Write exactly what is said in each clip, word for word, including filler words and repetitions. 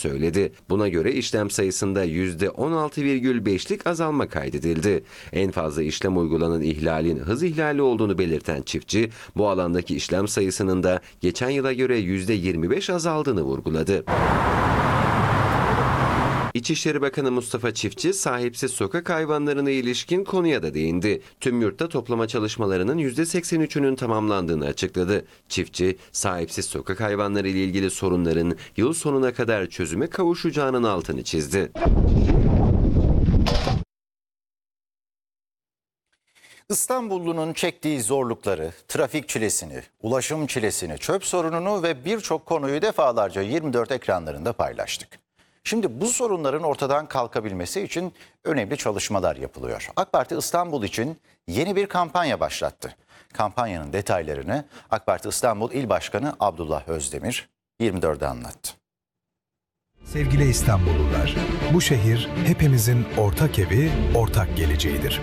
söyledi. Buna göre işlem sayısında yüzde on altı virgül beşlik azalma kaydedildi. En fazla işlem uygulanan ihlalin hız ihlali olduğunu belirten çiftçi, bu alandaki işlem sayısının da geçen yıla göre yüzde yirmi beş azaldığını vurguladı. İçişleri Bakanı Mustafa Çiftçi, sahipsiz sokak hayvanlarına ilişkin konuya da değindi. Tüm yurtta toplama çalışmalarının yüzde seksen üçünün tamamlandığını açıkladı. Çiftçi, sahipsiz sokak hayvanları ile ilgili sorunların yıl sonuna kadar çözüme kavuşacağının altını çizdi. İstanbullunun çektiği zorlukları, trafik çilesini, ulaşım çilesini, çöp sorununu ve birçok konuyu defalarca yirmi dört ekranlarında paylaştık. Şimdi bu sorunların ortadan kalkabilmesi için önemli çalışmalar yapılıyor. AK Parti İstanbul için yeni bir kampanya başlattı. Kampanyanın detaylarını AK Parti İstanbul İl Başkanı Abdullah Özdemir yirmi dörtte anlattı. Sevgili İstanbullular, bu şehir hepimizin ortak evi, ortak geleceğidir.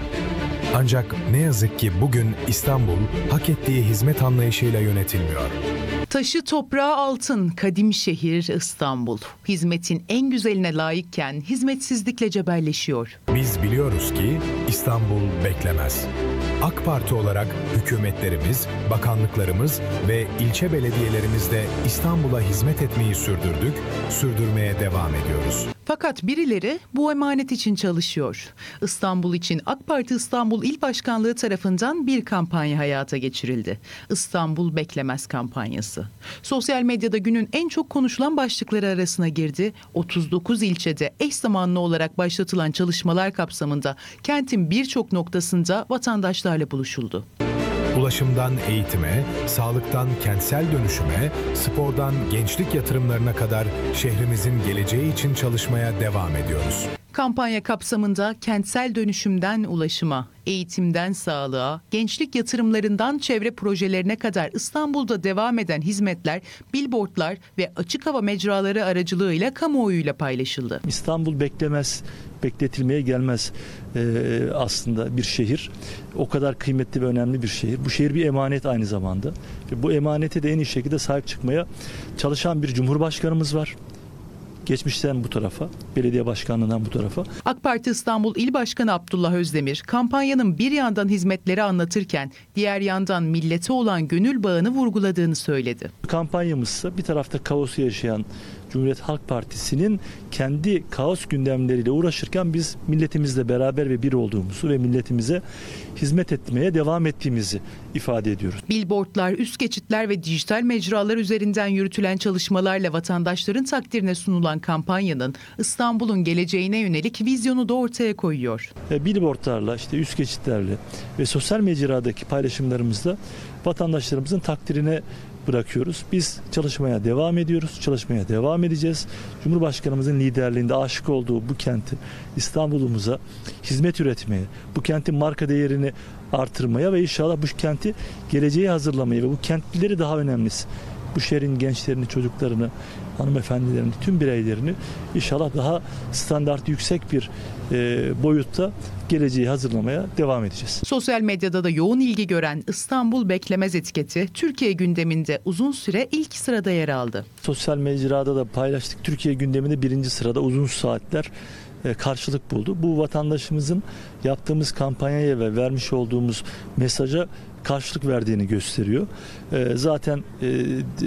Ancak ne yazık ki bugün İstanbul hak ettiği hizmet anlayışıyla yönetilmiyor. Taşı toprağı altın, kadim şehir İstanbul. Hizmetin en güzeline layıkken hizmetsizlikle cebelleşiyor. Biz biliyoruz ki İstanbul beklemez. AK Parti olarak hükümetlerimiz, bakanlıklarımız ve ilçe belediyelerimizde İstanbul'a hizmet etmeyi sürdürdük, sürdürmeye devam ediyoruz. Fakat birileri bu emanet için çalışıyor. İstanbul için AK Parti İstanbul İl Başkanlığı tarafından bir kampanya hayata geçirildi. İstanbul Beklemez kampanyası. Sosyal medyada günün en çok konuşulan başlıkları arasına girdi. otuz dokuz ilçede eş zamanlı olarak başlatılan çalışmalar kapsamında kentin birçok noktasında vatandaşlarla buluşuldu. Ulaşımdan eğitime, sağlıktan kentsel dönüşüme, spordan gençlik yatırımlarına kadar şehrimizin geleceği için çalışmaya devam ediyoruz. Kampanya kapsamında kentsel dönüşümden ulaşıma, eğitimden sağlığa, gençlik yatırımlarından çevre projelerine kadar İstanbul'da devam eden hizmetler, billboardlar ve açık hava mecraları aracılığıyla kamuoyuyla paylaşıldı. İstanbul beklemez, bekletilmeye gelmez ee, aslında bir şehir. O kadar kıymetli ve önemli bir şehir. Bu şehir bir emanet aynı zamanda. Ve bu emanete de en iyi şekilde sahip çıkmaya çalışan bir Cumhurbaşkanımız var. Geçmişten bu tarafa, belediye başkanlığından bu tarafa. AK Parti İstanbul İl Başkanı Abdullah Özdemir, kampanyanın bir yandan hizmetleri anlatırken diğer yandan millete olan gönül bağını vurguladığını söyledi. Kampanyamızsa bir tarafta kaosu yaşayan Cumhuriyet Halk Partisi'nin kendi kaos gündemleriyle uğraşırken biz milletimizle beraber ve bir olduğumuzu ve milletimize hizmet etmeye devam ettiğimizi ifade ediyoruz. Billboardlar, üst geçitler ve dijital mecralar üzerinden yürütülen çalışmalarla vatandaşların takdirine sunulan kampanyanın İstanbul'un geleceğine yönelik vizyonu da ortaya koyuyor. Billboardlarla, işte üst geçitlerle ve sosyal mecradaki paylaşımlarımızla vatandaşlarımızın takdirine bırakıyoruz. Biz çalışmaya devam ediyoruz, çalışmaya devam edeceğiz. Cumhurbaşkanımızın liderliğinde aşık olduğu bu kenti, İstanbul'umuza hizmet üretmeye, bu kentin marka değerini artırmaya ve inşallah bu kenti geleceğe hazırlamaya ve bu kentlileri daha önemlisi, bu şehrin gençlerini, çocuklarını, hanımefendilerini, tüm bireylerini inşallah daha standart yüksek bir e, boyutta geleceği hazırlamaya devam edeceğiz. Sosyal medyada da yoğun ilgi gören İstanbul Beklemez etiketi Türkiye gündeminde uzun süre ilk sırada yer aldı. Sosyal mecrada da paylaştık. Türkiye gündeminde birinci sırada uzun saatler e, karşılık buldu. Bu vatandaşımızın yaptığımız kampanyaya ve vermiş olduğumuz mesaja karşılık verdiğini gösteriyor. E, zaten e,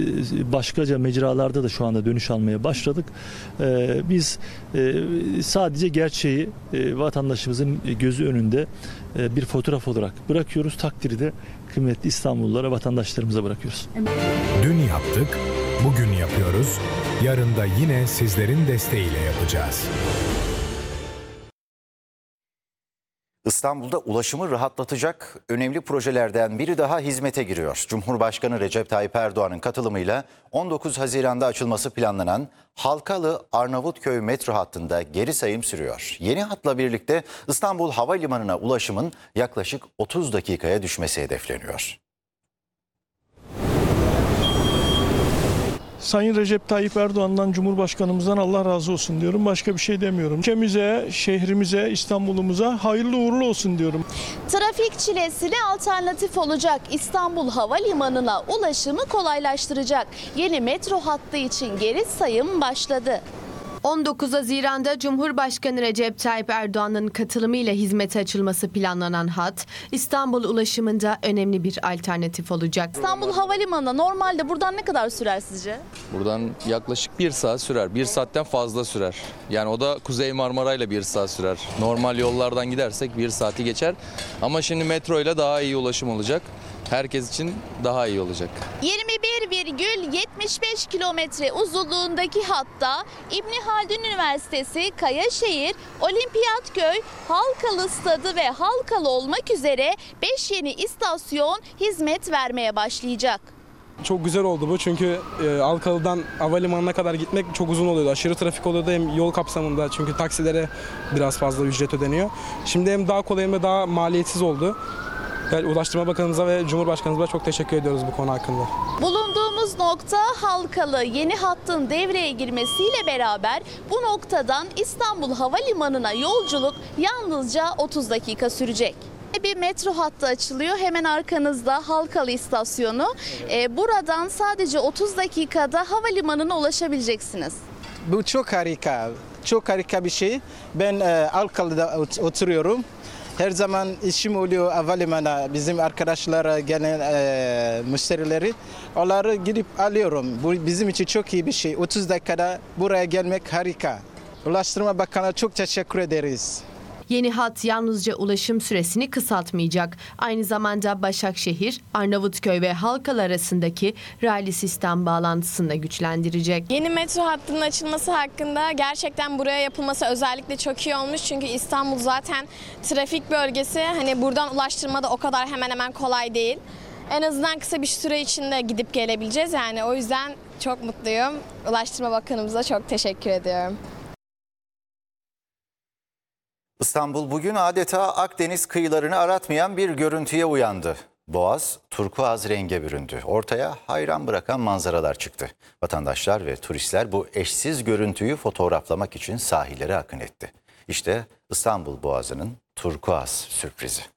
başkaca mecralarda da şu anda dönüş almaya başladık. E, biz e, sadece gerçeği e, vatandaşımızın gözü önünde e, bir fotoğraf olarak bırakıyoruz. Takdiri de kıymetli İstanbullulara, vatandaşlarımıza bırakıyoruz. Dün yaptık, bugün yapıyoruz, yarın da yine sizlerin desteğiyle yapacağız. İstanbul'da ulaşımı rahatlatacak önemli projelerden biri daha hizmete giriyor. Cumhurbaşkanı Recep Tayyip Erdoğan'ın katılımıyla on dokuz Haziran'da açılması planlanan Halkalı-Arnavutköy metro hattında geri sayım sürüyor. Yeni hatla birlikte İstanbul Havalimanı'na ulaşımın yaklaşık otuz dakikaya düşmesi hedefleniyor. Sayın Recep Tayyip Erdoğan'dan, Cumhurbaşkanımızdan Allah razı olsun diyorum. Başka bir şey demiyorum. Ülkemize, şehrimize, İstanbul'umuza hayırlı uğurlu olsun diyorum. Trafik çilesine alternatif olacak, İstanbul Havalimanı'na ulaşımı kolaylaştıracak yeni metro hattı için geri sayım başladı. on dokuz Haziran'da Cumhurbaşkanı Recep Tayyip Erdoğan'ın katılımıyla hizmete açılması planlanan hat, İstanbul ulaşımında önemli bir alternatif olacak. İstanbul Havalimanı'na normalde buradan ne kadar sürer sizce? Buradan yaklaşık bir saat sürer. Bir saatten fazla sürer. Yani o da Kuzey Marmara ile bir saat sürer. Normal yollardan gidersek bir saati geçer. Ama şimdi metro ile daha iyi ulaşım olacak. Herkes için daha iyi olacak. yirmi bir virgül yetmiş beş kilometre uzunluğundaki hatta İbni Haldun Üniversitesi, Kayaşehir, Olimpiyatköy, Halkalı Stadı ve Halkalı olmak üzere beş yeni istasyon hizmet vermeye başlayacak. Çok güzel oldu bu çünkü e, Halkalı'dan havalimanına kadar gitmek çok uzun oluyordu. Aşırı trafik oluyordu hem yol kapsamında çünkü taksilere biraz fazla ücret ödeniyor. Şimdi hem daha kolay hem de daha maliyetsiz oldu. Yani Ulaştırma Bakanımıza ve Cumhurbaşkanımıza çok teşekkür ediyoruz bu konu hakkında. Bulunduğumuz nokta Halkalı. Yeni hattın devreye girmesiyle beraber bu noktadan İstanbul Havalimanı'na yolculuk yalnızca otuz dakika sürecek. Bir metro hattı açılıyor. Hemen arkanızda Halkalı istasyonu. Ee, buradan sadece otuz dakikada havalimanına ulaşabileceksiniz. Bu çok harika. Çok harika bir şey. Ben e, Halkalı'da oturuyorum. Her zaman işim oluyor havalimanına, bizim arkadaşlara gelen e, müşterileri. Onları gidip alıyorum. Bu bizim için çok iyi bir şey. otuz dakikada buraya gelmek harika. Ulaştırma Bakanı'na çok teşekkür ederiz. Yeni hat yalnızca ulaşım süresini kısaltmayacak. Aynı zamanda Başakşehir, Arnavutköy ve Halkalı arasındaki raylı sistem bağlantısını da güçlendirecek. Yeni metro hattının açılması hakkında gerçekten buraya yapılması özellikle çok iyi olmuş. Çünkü İstanbul zaten trafik bölgesi. Hani buradan ulaştırma da o kadar hemen hemen kolay değil. En azından kısa bir süre içinde gidip gelebileceğiz. Yani o yüzden çok mutluyum. Ulaştırma Bakanımıza çok teşekkür ediyorum. İstanbul bugün adeta Akdeniz kıyılarını aratmayan bir görüntüye uyandı. Boğaz turkuaz renge büründü. Ortaya hayran bırakan manzaralar çıktı. Vatandaşlar ve turistler bu eşsiz görüntüyü fotoğraflamak için sahillere akın etti. İşte İstanbul Boğazı'nın turkuaz sürprizi.